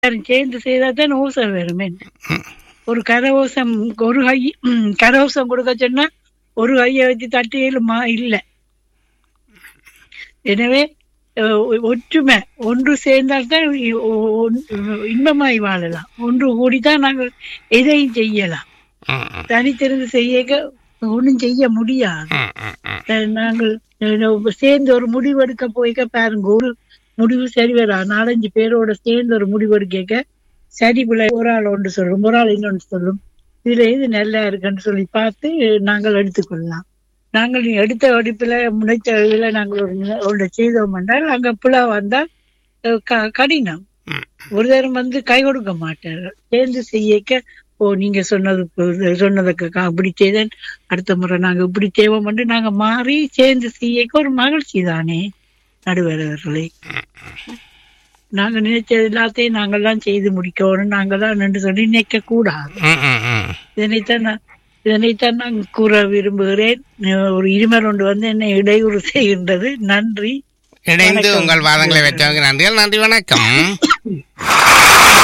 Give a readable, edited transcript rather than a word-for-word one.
சேர்ந்து செய்தாதான் ஓசை வருமே. ம். ஒரு கரவோசம் ஒரு கை கரவோசம் கொடுக்க சொன்னா ஒரு கையை வச்சு தட்டியலுமா இல்ல. எனவே ஒற்றுமை ஒன்று சேர்ந்தால்தான் இன்பமாய் வாழலாம். ஒன்று கூடித்தான் நாங்கள் எதையும் செய்யலாம். ம். ம். தனித்திருந்து செய்ய ஒன்றும் செய்ய முடியாது. ம். ம். ம். நாங்கள் சேர்ந்து ஒரு முடிவு எடுக்க போய்க்க பாருங்க, ஒரு முடிவு சரி வரா. 4-5 பேரோட சேர்ந்து ஒரு முடிவு எடுக்க சரி பிள்ளை ஒரு ஆள் ஒன்று சொல்லும், ஒரு ஆள் இன்னொன்று சொல்லும். இதுல எது நல்லா இருக்குன்னு சொல்லி பார்த்து நாங்கள் எடுத்துக்கொள்ளலாம். நாங்கள் எடுத்த வடிப்புல முனைத்த இதுல நாங்கள் ஒன்று செய்தோம் என்றால் அங்க பிள்ளை வந்தால் கடினம். ஒரு தரம் கை கொடுக்க மாட்டார்கள். சேர்ந்து செய்யக்க நீங்க சொன்னதுக்கு அப்படி செய்தேன், அடுத்த முறை நாங்க இப்படி செய்வோம் என்று நாங்க மாறி சேர்ந்து செய்யக்க ஒரு மகிழ்ச்சி தானே நடுவர்களே. நாங்க நினைச்சது எல்லாத்தையும் நாங்கள் தான் செய்து முடிக்கணும், நாங்கள் தான் நின்று சொல்லி நினைக்க கூடாது. இதனைத்தான் நான் கூற விரும்புகிறேன். ஒரு இருமல் ஒன்று வந்து என்னை இடையூறு செய்கின்றது. நன்றி. இணைந்து உங்கள் வாதங்களை வைத்தவங்க நன்றிகள். நன்றி, வணக்கம்.